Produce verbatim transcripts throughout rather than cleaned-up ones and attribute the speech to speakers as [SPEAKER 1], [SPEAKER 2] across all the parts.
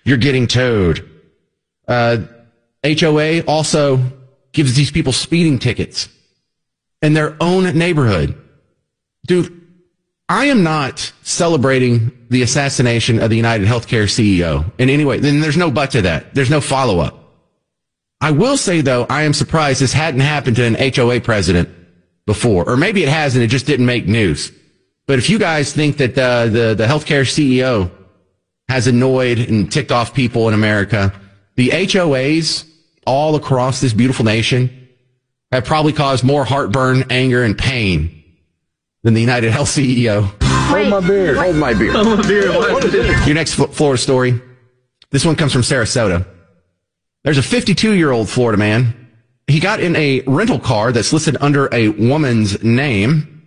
[SPEAKER 1] you're getting towed. Uh, H O A also gives these people speeding tickets in their own neighborhood. Dude, I am not celebrating the assassination of the United Healthcare C E O in any way. Then there's no but to that. There's no follow-up. I will say, though, I am surprised this hadn't happened to an H O A president before. Or maybe it has and it just didn't make news. But if you guys think that uh, the, the healthcare C E O has annoyed and ticked off people in America, the H O As all across this beautiful nation have probably caused more heartburn, anger, and pain than the United Health C E O.
[SPEAKER 2] Hold my beer. Hold my beer.
[SPEAKER 3] Hold my beer. What is it?
[SPEAKER 1] Your next Florida story. This one comes from Sarasota. There's a fifty-two-year-old Florida man. He got in a rental car that's listed under a woman's name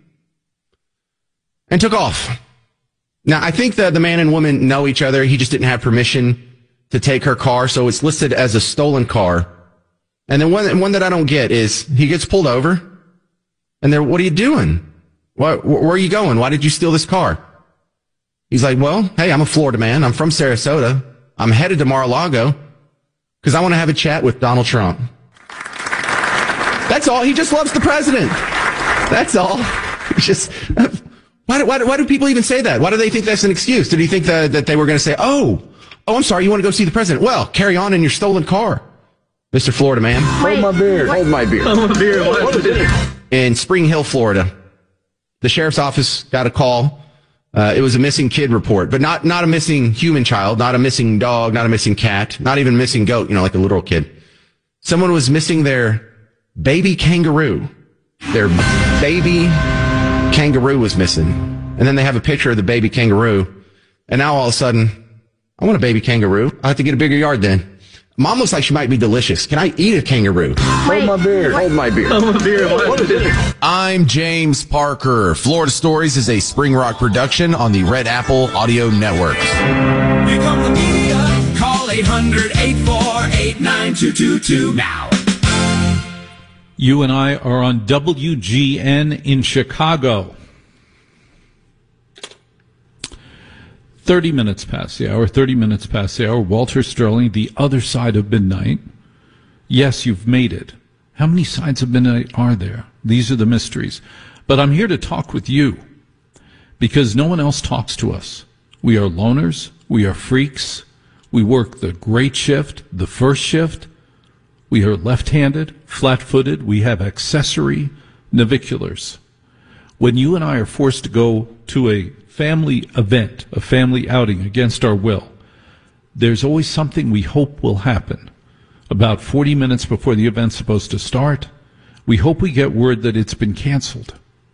[SPEAKER 1] and took off. Now, I think that the man and woman know each other. He just didn't have permission to take her car, so it's listed as a stolen car. And then one, one that I don't get is he gets pulled over, and they're, what are you doing? What, where are you going? Why did you steal this car? He's like, well, hey, I'm a Florida man. I'm from Sarasota. I'm headed to Mar-a-Lago because I want to have a chat with Donald Trump. That's all. He just loves the president. That's all. It's just, why, why, why do people even say that? Why do they think that's an excuse? Did he think that, that they were going to say, oh, oh, I'm sorry, you want to go see the president? Well, carry on in your stolen car, Mister Florida man.
[SPEAKER 2] Hold my beer. Hold my beer.
[SPEAKER 3] Hold my beer. What is it?
[SPEAKER 1] In Spring Hill, Florida, the sheriff's office got a call. Uh, it was a missing kid report, but not, not a missing human child, not a missing dog, not a missing cat, not even a missing goat, you know, like a literal kid. Someone was missing their baby kangaroo. Their baby kangaroo was missing. And then they have a picture of the baby kangaroo. And now all of a sudden, I want a baby kangaroo. I have to get a bigger yard then. Mom looks like she might be delicious. Can I eat a kangaroo?
[SPEAKER 2] Hold my beer. Hold my beer.
[SPEAKER 3] Hold my beer. What is it?
[SPEAKER 4] I'm James Parker. Florida Stories is a Spring Rock production on the Red Apple Audio Network.
[SPEAKER 5] Here comes the media. Call eight hundred, eight four eight, nine two two two now.
[SPEAKER 6] You and I are on W G N in Chicago. thirty minutes past the hour, thirty minutes past the hour. Walter Sterling, the other side of midnight. Yes, you've made it. How many sides of midnight are there? These are the mysteries. But I'm here to talk with you because no one else talks to us. We are loners. We are freaks. We work the great shift, the first shift. We are left-handed, flat-footed. We have accessory naviculars. When you and I are forced to go to a family event, a family outing against our will, there's always something we hope will happen. About forty minutes before the event's supposed to start, we hope we get word that it's been canceled.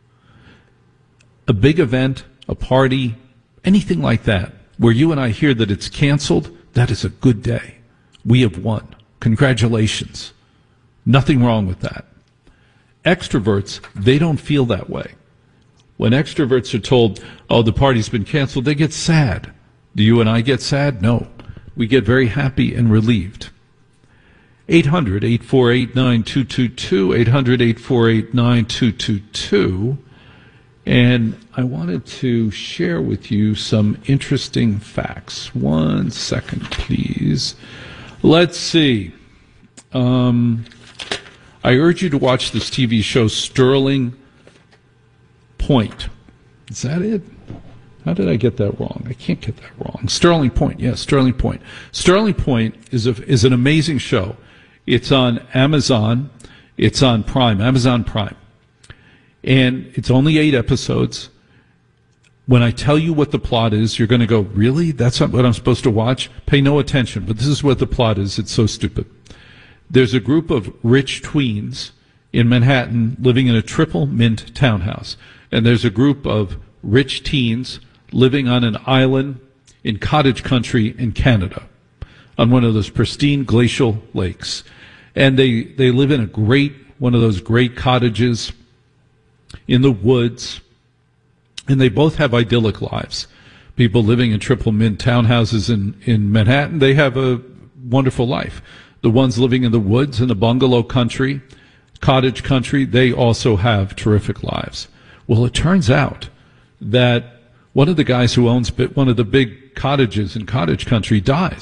[SPEAKER 6] A big event, a party, anything like that, where you and I hear that it's canceled, that is a good day. We have won. Congratulations. Nothing wrong with that. Extroverts, they don't feel that way. When extroverts are told, oh, the party's been canceled, they get sad. Do you and I get sad? No. We get very happy and relieved. eight hundred, eight four eight, nine two two two, eight hundred, eight four eight, nine two two two. And I wanted to share with you some interesting facts. One second, please. Let's see. Um, I urge you to watch this T V show, Sterling Point. Is that it? How did I get that wrong? I can't get that wrong. Sterling Point. Yes, Sterling Point. Sterling Point is a, is an amazing show. It's on Amazon. It's on Prime, Amazon Prime. And it's only eight episodes. When I tell you what the plot is, you're going to go, really? That's not what I'm supposed to watch? Pay no attention. But this is what the plot is. It's so stupid. There's a group of rich tweens in Manhattan living in a triple mint townhouse. And there's a group of rich teens living on an island in cottage country in Canada, on one of those pristine glacial lakes. And they, they live in a great, one of those great cottages in the woods. And they both have idyllic lives. People living in triple mint townhouses in, in Manhattan, they have a wonderful life. The ones living in the woods, in the bungalow country, cottage country, they also have terrific lives. Well, it turns out that one of the guys who owns one of the big cottages in cottage country dies.